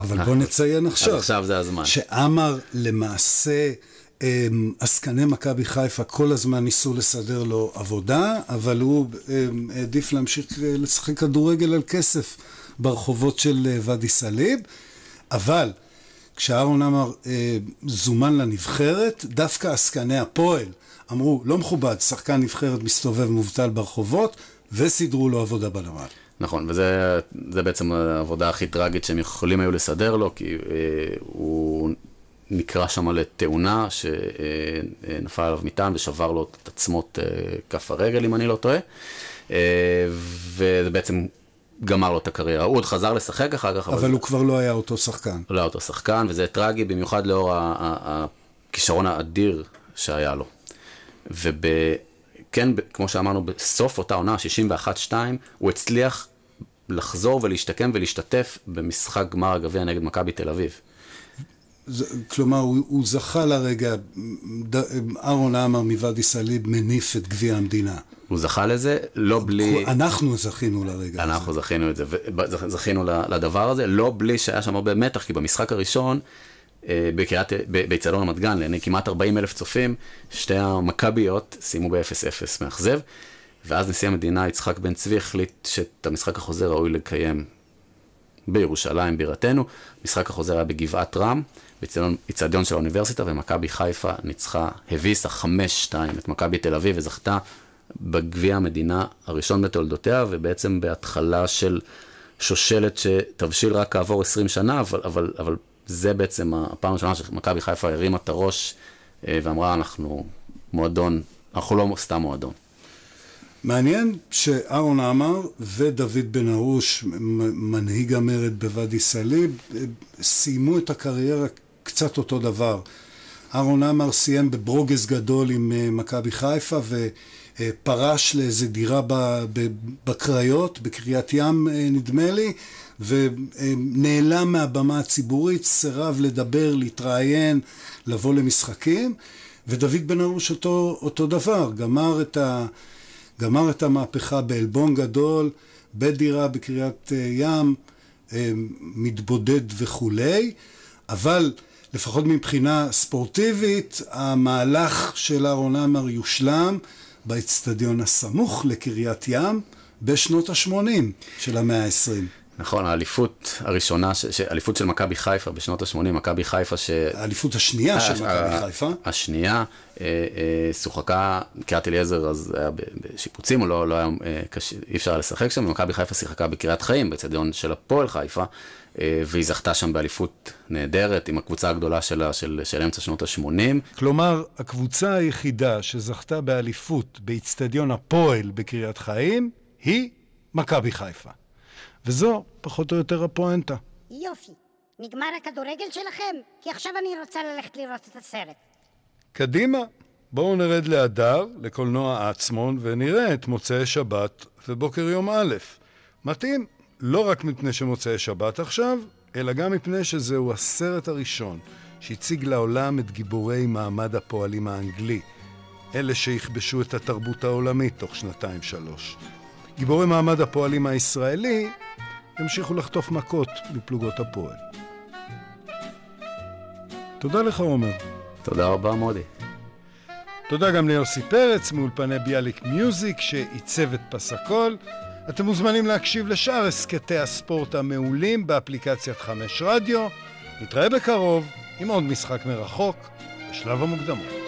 אבל בוא נציין עכשיו. עכשיו זה הזמן. שעמר למעשה, עסקני מכבי חיפה כל הזמן ניסו לסדר לו עבודה, אבל הוא העדיף להמשיך לשחק כדורגל על כסף ברחובות של ואדי סאליב. אבל כשאהרון עמר זומן לנבחרת, דווקא עסקני הפועל אמרו, לא מכובד, שחקן נבחרת מסתובב מובטל ברחובות, וסידרו לו עבודה בנמל. נכון, וזה בעצם העבודה הכי טרגית שהם יכולים היו לסדר לו, כי הוא נקרא שם לתאונה שנפל עליו מטען ושבר לו את עצמות כף הרגל, אם אני לא טועה, וזה בעצם גמר לו את הקריירה. הוא עוד חזר לשחק אחר כך. אבל הוא כבר לא היה אותו שחקן. לא היה אותו שחקן, וזה טרגי במיוחד לאור הכישרון האדיר שהיה לו. וכן, כמו שאמרנו, בסוף אותה עונה, 61-2, הוא הצליח לחזור ולהשתקם ולהשתתף במשחק גמר הגביע נגד מכבי תל אביב. כלומר, הוא זכה לרגע, אהרון עמר מוואדי סאליב מניף את גביע המדינה. הוא זכה לזה, לא בלי... אנחנו זכינו לרגע הזה. אנחנו זכינו את זה, זכינו לדבר הזה, לא בלי שהיה שם הרבה מתח, כי במשחק הראשון, באצטדיון רמת גן, לעיני כמעט 40,000 צופים, שתי המכביות סיימו ב-0-0 מאכזב, ואז נשיא המדינה יצחק בן צבי החליט שאת המשחק החוזר ראוי לקיים בירושלים, בירתנו. משחק החוזר היה בגבעת רם, באצטדיון של האוניברסיטה, ומכבי חיפה ניצחה, הביסה 5-2 את מכבי תל אביב, וזכתה בגביע המדינה הראשון בתולדותיה, ובעצם בהתחלה של שושלת שתבשיל רק כעבור 20 שנה, אבל זה בעצם הפעם הראשונה שמכבי חיפה הרימה את הראש, ואמרה, אנחנו מועדון, אנחנו לא סתם מועדון. מעניין שאהרון עמר ודוד בן ארוש, מנהיג המרד בוואדי סאליב, סיימו את הקריירה קצת אותו דבר. אהרון עמר סיים בברוגז גדול עם מכבי חיפה ופרש לאיזו דירה בקריות, בקריית ים נדמה לי, ונעלם מהבמה הציבורית, סירב לדבר, להתראיין, לבוא למשחקים, ודוד בן ארוש אותו דבר, גמר את המהפכה באלבון גדול, בדירה בקריית ים, מתבודד וכולי, אבל לפחות מבחינה ספורטיבית, המהלך של אהרון עמר יושלם באצטדיון הסמוך לקריית ים בשנות ה-80 של המאה ה-20. נכון, האליפות הראשונה, האליפות של מכבי חיפה בשנות ה-80, מכבי חיפה האליפות השנייה של מכבי חיפה. השנייה, שוחקה, קריית אליעזר, אז היה בשיפוצים, או לא היה, אי אפשר לשחק שם, ומכבי חיפה שיחקה בקריית חיים, באצטדיון של הפועל חיפה, והיא זכתה שם באליפות נהדרת, עם הקבוצה הגדולה של אמצע שנות ה-80. כלומר, הקבוצה היחידה שזכתה באליפות באצטדיון הפועל בקריית חיים, היא מכבי חיפה. וזו פחות או יותר הפואנטה. יופי, נגמר הכדורגל שלכם? כי עכשיו אני רוצה ללכת לראות את הסרט. קדימה, בואו נרד להדר, לקולנוע עצמון, ונראה את מוצאי שבת ובוקר יום א'. מתאים, לא רק מפני שמוצאי שבת עכשיו, אלא גם מפני שזהו הסרט הראשון שהציג לעולם את גיבורי מעמד הפועלים האנגלי, אלה שיכבשו את התרבות העולמית תוך 2-3. גיבורי מעמד הפועלים הישראלי המשיכו לחטוף מכות בפלוגות הפועל. תודה לך, עומר. תודה רבה, מודי. תודה גם ליוסי פרץ מאולפני ביאליק מיוזיק שעיצב את פסקול. אתם מוזמנים להקשיב לשאר הסקטי הספורט המעולים באפליקציית 5 רדיו. נתראה בקרוב עם עוד משחק מרחוק בשלב המוקדמות.